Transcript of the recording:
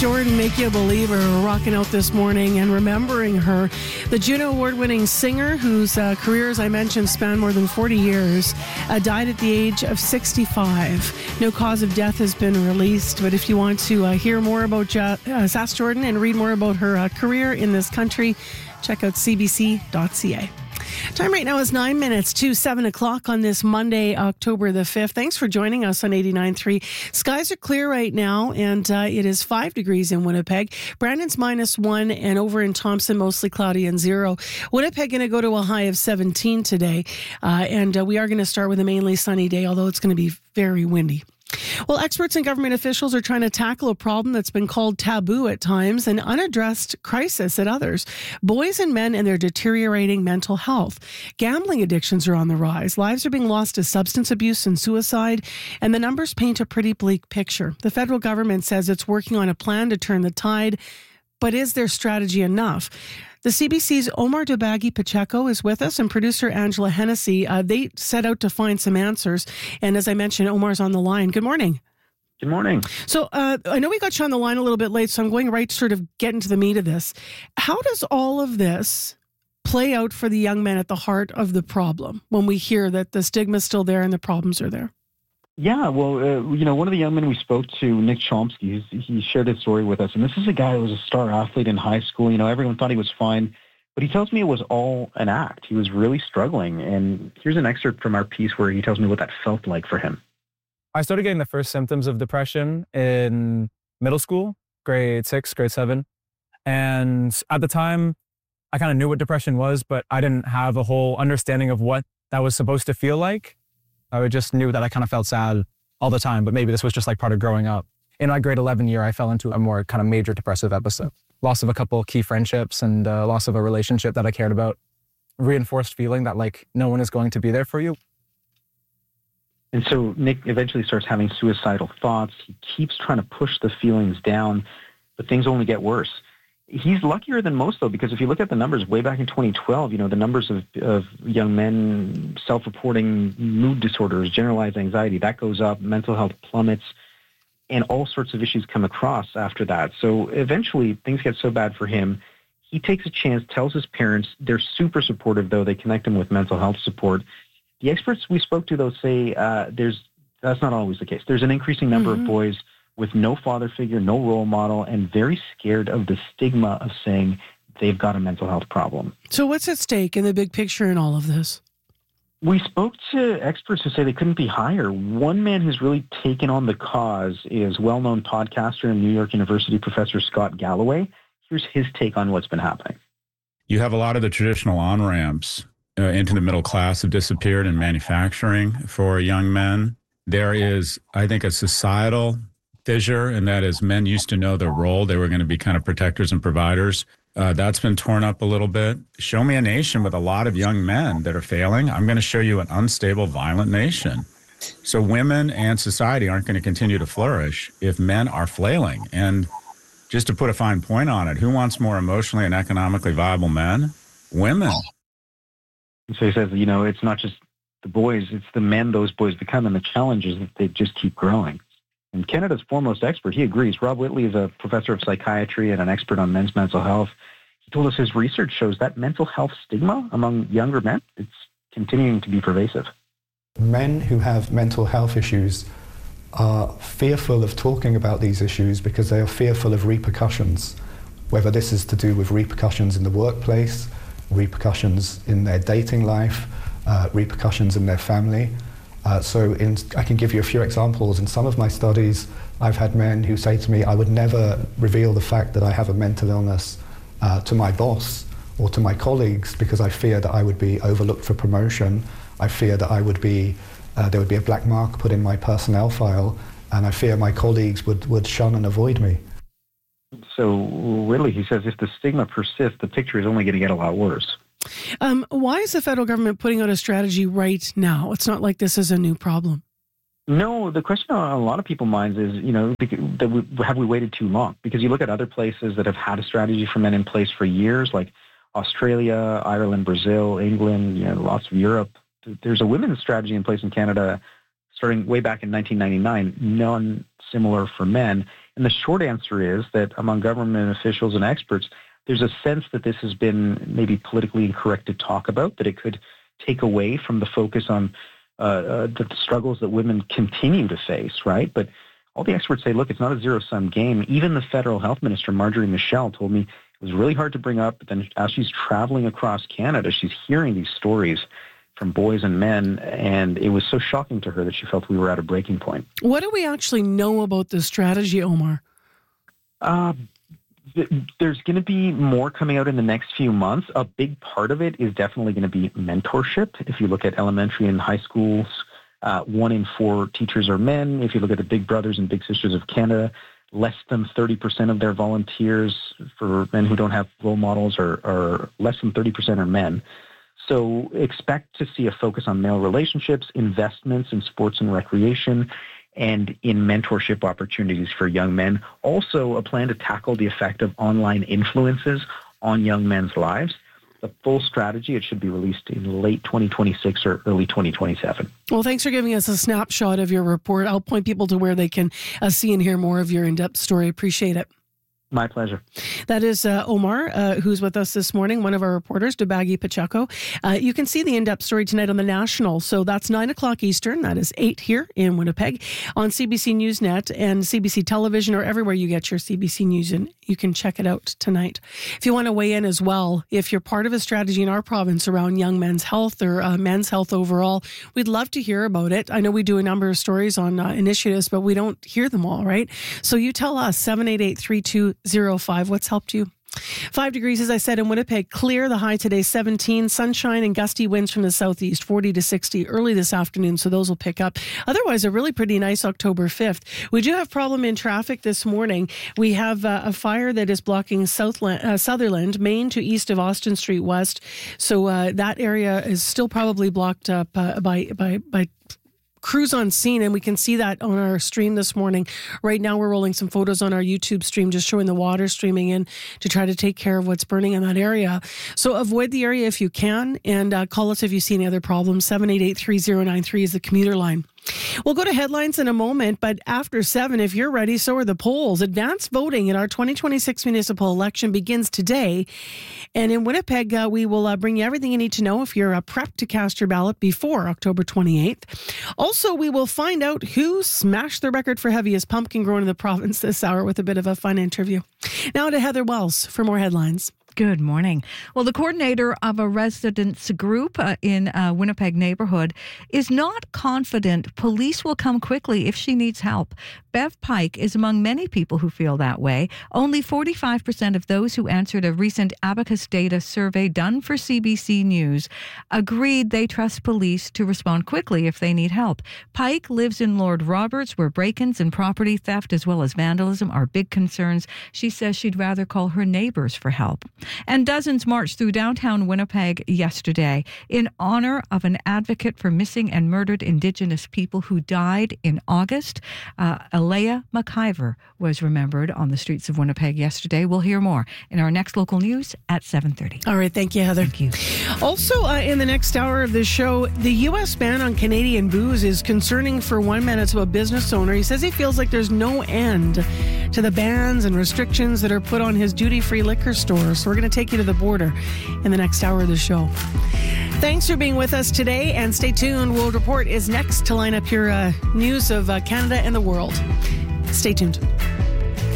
Jordan, Make You a Believer, rocking out this morning and remembering her. The Juno Award-winning singer, whose career, as I mentioned, spanned more than 40 years, died at the age of 65. No cause of death has been released, but if you want to hear more about Sass Jordan and read more about her career in this country, check out cbc.ca. Time right now is 9 minutes to 7 o'clock on this Monday, October the 5th. Thanks for joining us on 89.3. Skies are clear right now, and it is 5 degrees in Winnipeg. Brandon's -1, and over in Thompson, mostly cloudy and 0. Winnipeg going to go to a high of 17 today, and we are going to start with a mainly sunny day, although it's going to be very windy. Well, experts and government officials are trying to tackle a problem that's been called taboo at times and unaddressed crisis at others. Boys and men and their deteriorating mental health. Gambling addictions are on the rise. Lives are being lost to substance abuse and suicide, and the numbers paint a pretty bleak picture. The federal government says it's working on a plan to turn the tide, but is their strategy enough? The CBC's Omar Dobagi Pacheco is with us, and producer Angela Hennessy. They set out to find some answers. And as I mentioned, Omar's on the line. Good morning. Good morning. So I know we got you on the line a little bit late, so I'm going right to sort of get into the meat of this. How does all of this play out for the young men at the heart of the problem when we hear that the stigma's still there and the problems are there? Yeah, well, one of the young men we spoke to, Nick Chomsky, he shared his story with us. And this is a guy who was a star athlete in high school. Everyone thought he was fine. But he tells me it was all an act. He was really struggling. And here's an excerpt from our piece where he tells me what that felt like for him. I started getting the first symptoms of depression in middle school, grade 6, grade 7. And at the time, I kind of knew what depression was, but I didn't have a whole understanding of what that was supposed to feel like. I just knew that I kind of felt sad all the time, but maybe this was just like part of growing up. In my grade 11 year, I fell into a more kind of major depressive episode. Loss of a couple key friendships and loss of a relationship that I cared about. Reinforced feeling that like no one is going to be there for you. And so Nick eventually starts having suicidal thoughts. He keeps trying to push the feelings down, but things only get worse. He's luckier than most, though, because if you look at the numbers way back in 2012, the numbers of young men self-reporting mood disorders, generalized anxiety, that goes up, mental health plummets, and all sorts of issues come across after that. So eventually things get so bad for him. He takes a chance, tells his parents. They're super supportive, though. They connect him with mental health support. The experts we spoke to, though, say that's not always the case. There's an increasing number of boys with no father figure, no role model, and very scared of the stigma of saying they've got a mental health problem. So what's at stake in the big picture in all of this? We spoke to experts who say they couldn't be higher. One man who's really taken on the cause is well-known podcaster and New York University professor Scott Galloway. Here's his take on what's been happening. You have a lot of the traditional on-ramps into the middle class have disappeared in manufacturing for young men. There is, I think, a societal fissure, and that is men used to know their role. They were going to be kind of protectors and providers. That's been torn up a little bit. Show me a nation with a lot of young men that are failing. I'm going to show you an unstable, violent nation. So women and society aren't going to continue to flourish if men are flailing. And just to put a fine point on it, who wants more emotionally and economically viable men? Women. So he says, it's not just the boys, it's the men those boys become, and the challenges that they just keep growing. And Canada's foremost expert, he agrees. Rob Whitley is a professor of psychiatry and an expert on men's mental health. He told us his research shows that mental health stigma among younger men, it's continuing to be pervasive. Men who have mental health issues are fearful of talking about these issues because they are fearful of repercussions, whether this is to do with repercussions in the workplace, repercussions in their dating life, repercussions in their family. I can give you a few examples. In some of my studies, I've had men who say to me, I would never reveal the fact that I have a mental illness to my boss or to my colleagues because I fear that I would be overlooked for promotion. I fear that there would be a black mark put in my personnel file, and I fear my colleagues would shun and avoid me. So really, he says, if the stigma persists, the picture is only going to get a lot worse. Why is the federal government putting out a strategy right now? It's not like this is a new problem. No, the question on a lot of people's minds is, have we waited too long? Because you look at other places that have had a strategy for men in place for years, like Australia, Ireland, Brazil, England, lots of Europe. There's a women's strategy in place in Canada starting way back in 1999, none similar for men. And the short answer is that among government officials and experts, there's a sense that this has been maybe politically incorrect to talk about, that it could take away from the focus on the struggles that women continue to face, right? But all the experts say, look, it's not a zero-sum game. Even the federal health minister, Marjorie Michel, told me it was really hard to bring up, but then as she's traveling across Canada, she's hearing these stories from boys and men, and it was so shocking to her that she felt we were at a breaking point. What do we actually know about this strategy, Omar? There's going to be more coming out in the next few months. A big part of it is definitely going to be mentorship. If you look at elementary and high schools, 1 in 4 teachers are men. If you look at the Big Brothers and Big Sisters of Canada, less than 30% of their volunteers for men who don't have role models are less than 30% are men. So expect to see a focus on male relationships, investments in sports and recreation, and in mentorship opportunities for young men. Also, a plan to tackle the effect of online influences on young men's lives. The full strategy, it should be released in late 2026 or early 2027. Well, thanks for giving us a snapshot of your report. I'll point people to where they can see and hear more of your in-depth story. Appreciate it. My pleasure. That is Omar, who's with us this morning, one of our reporters, Debagi Pacheco. You can see the in-depth story tonight on the National. So that's 9 o'clock Eastern. That is 8 here in Winnipeg on CBC Newsnet and CBC Television, or everywhere you get your CBC News, and you can check it out tonight. If you want to weigh in as well, if you're part of a strategy in our province around young men's health or men's health overall, we'd love to hear about it. I know we do a number of stories on initiatives, but we don't hear them all, right? So you tell us, 788-3205. What's helped you? 5 degrees, as I said, in Winnipeg. Clear. The high today, 17. Sunshine and gusty winds from the southeast, 40 to 60 early this afternoon, so those will pick up. Otherwise, a really pretty nice October 5th. We do have problem in traffic this morning. We have a fire that is blocking Sutherland, Main to east of Austin Street West. So that area is still probably blocked up by crews on scene, and we can see that on our stream this morning. Right now, we're rolling some photos on our YouTube stream, just showing the water streaming in to try to take care of what's burning in that area. So avoid the area if you can, and call us if you see any other problems. 788-3093 is the commuter line. We'll go to headlines in a moment, but after 7, if you're ready, so are the polls. Advanced voting in our 2026 municipal election begins today. And in Winnipeg, we will bring you everything you need to know if you're prepped to cast your ballot before October 28th. Also, we will find out who smashed the record for heaviest pumpkin grown in the province this hour with a bit of a fun interview. Now to Heather Wells for more headlines. Good morning. Well, the coordinator of a residents group in a Winnipeg neighborhood is not confident police will come quickly if she needs help. Bev Pike is among many people who feel that way. Only 45% of those who answered a recent Abacus data survey done for CBC News agreed they trust police to respond quickly if they need help. Pike lives in Lord Roberts, where break-ins and property theft as well as vandalism are big concerns. She says she'd rather call her neighbors for help. And dozens marched through downtown Winnipeg yesterday in honor of an advocate for missing and murdered Indigenous people who died in August. Alea McIver was remembered on the streets of Winnipeg yesterday. We'll hear more in our next local news at 7:30. All right, thank you, Heather. Thank you. Also, in the next hour of this show, the U.S. ban on Canadian booze is concerning for one Manitoba business owner. He says he feels like there's no end to the bans and restrictions that are put on his duty-free liquor stores. So we're going to take you to the border in the next hour of the show. Thanks for being with us today, and stay tuned. World Report is next to line up your news of Canada and the world. Stay tuned.